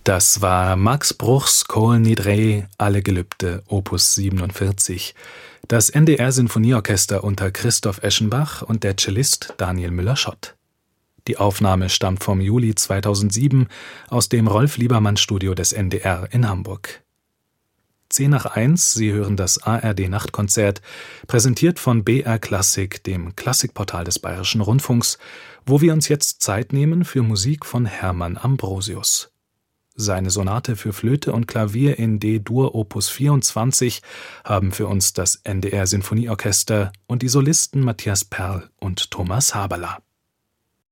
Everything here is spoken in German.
Das war Max Bruchs Kol Nidrei, Alle Gelübde, Opus 47. Das NDR-Sinfonieorchester unter Christoph Eschenbach und der Cellist Daniel Müller-Schott. Die Aufnahme stammt vom Juli 2007 aus dem Rolf-Liebermann-Studio des NDR in Hamburg. 10 nach 1, Sie hören das ARD-Nachtkonzert, präsentiert von BR Klassik, dem Klassikportal des Bayerischen Rundfunks, wo wir uns jetzt Zeit nehmen für Musik von Hermann Ambrosius. Seine Sonate für Flöte und Klavier in D-Dur Opus 24 haben für uns das NDR Sinfonieorchester und die Solisten Matthias Perl und Thomas Haberler.